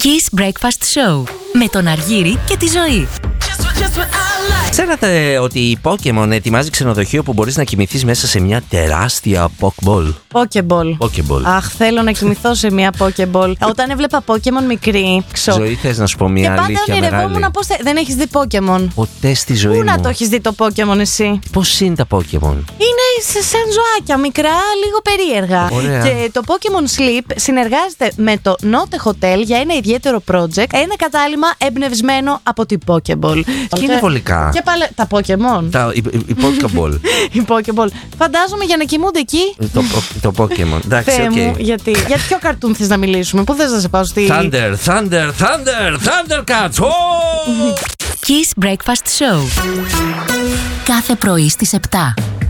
Kiss Breakfast Show με τον Αργύρη και τη Ζωή. Ξέρατε ότι η Pokemon ετοιμάζει ξενοδοχείο που μπορείς να κοιμηθείς μέσα σε μια τεράστια Pokeball. Pokeball. Αχ, θέλω να κοιμηθώ σε μια Pokeball. Όταν έβλεπα Pokemon μικρή. Ζωή, θες να σου πω μια αλήθεια μεγάλη? Και πάντα ονειρευόμουν πώς. Δεν έχεις δει Pokemon? Ποτέ στη ζωή μου. Πού να το έχεις δει το Pokemon εσύ? Πώς είναι τα Pokemon? Είναι σαν ζωάκια, μικρά, λίγο περίεργα. Ωραία. Και το Pokemon Sleep συνεργάζεται με το Note Hotel για ένα ιδιαίτερο project. Ένα κατάλημα εμπνευσμένο από την Pokeball. Και είναι βολικά. Και πάλι τα Pokemon. Η Pokeball. Η Pokeball. Φαντάζομαι για να κοιμούνται εκεί. Το Pokemon. Εντάξει, Θεέ μου, οκ. γιατί. Για ποιο καρτούν θες να μιλήσουμε? Πού θες να σε πάω στη... Thundercats. Kiss Breakfast Show. Κάθε πρωί στις 7.